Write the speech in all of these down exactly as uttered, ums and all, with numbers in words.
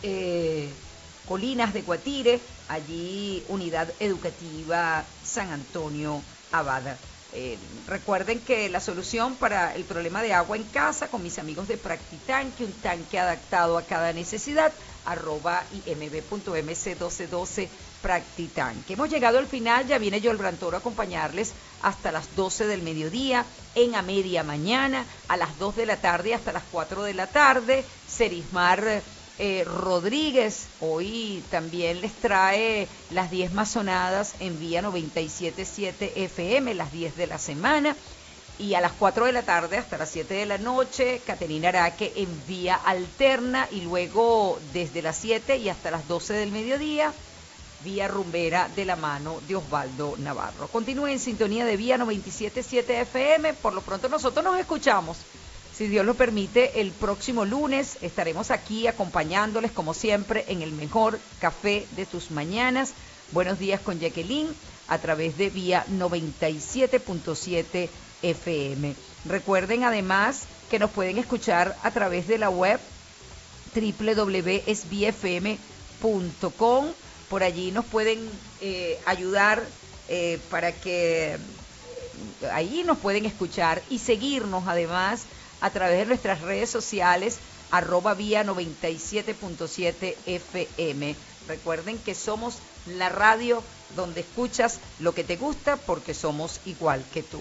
eh, Colinas de Guatire, allí Unidad Educativa San Antonio Abad. Eh, recuerden que la solución para el problema de agua en casa con mis amigos de Practitanque, un tanque adaptado a cada necesidad, arroba imb.mc doce doce Practitanque. Hemos llegado al final, ya viene Joel Brantoro a acompañarles hasta las doce del mediodía, en a media mañana, a las dos de la tarde hasta las cuatro de la tarde, Serismar Eh, Rodríguez hoy también les trae las diez masonadas en vía noventa y siete punto siete F M, las diez de la semana, y a las cuatro de la tarde hasta las siete de la noche, Caterina Araque en vía alterna, y luego desde las siete y hasta las doce del mediodía, vía rumbera de la mano de Osvaldo Navarro. Continúe en sintonía de vía noventa y siete punto siete F M, por lo pronto nosotros nos escuchamos. Si Dios lo permite, el próximo lunes estaremos aquí acompañándoles, como siempre, en el mejor café de tus mañanas. Buenos días con Jacqueline, a través de vía noventa y siete punto siete F M. Recuerden además que nos pueden escuchar a través de la web doble u doble u doble u punto es b f m punto com. Por allí nos pueden eh, ayudar eh, para que ahí nos pueden escuchar y seguirnos además a través de nuestras redes sociales, arroba vía noventa y siete punto siete F M. Recuerden que somos la radio donde escuchas lo que te gusta, porque somos igual que tú.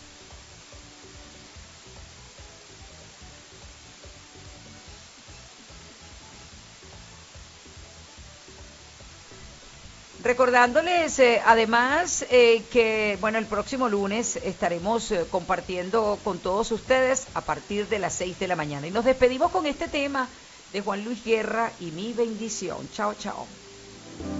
Recordándoles eh, además eh, que, bueno, el próximo lunes estaremos eh, compartiendo con todos ustedes a partir de las seis de la mañana. Y nos despedimos con este tema de Juan Luis Guerra y Mi Bendición. Chao, chao.